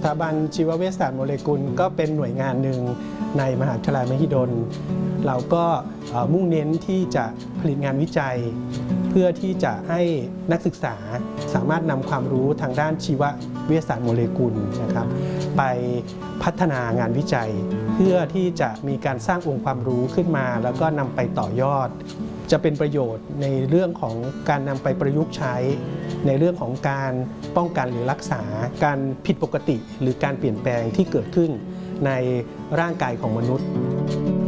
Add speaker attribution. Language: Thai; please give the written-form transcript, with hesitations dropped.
Speaker 1: ถาบันชีวเวชศาสตร์โมเลกุลก็เป็นหน่วยงานหนึ่งในมหาวิทยาลัยมหิดลเราก็มุ่งเน้นที่จะผลิตงานวิจัยเพื่อที่จะให้นักศึกษาสามารถนำความรู้ทางด้านชีววิทยาศาสตร์โมเลกุลนะครับไปพัฒนางานวิจัยเพื่อที่จะมีการสร้างองค์ความรู้ขึ้นมาแล้วก็นำไปต่อยอดจะเป็นประโยชน์ในเรื่องของการนำไปประยุกต์ใช้ในเรื่องของการป้องกันหรือรักษาการผิดปกติหรือการเปลี่ยนแปลงที่เกิดขึ้นในร่างกายของมนุษย์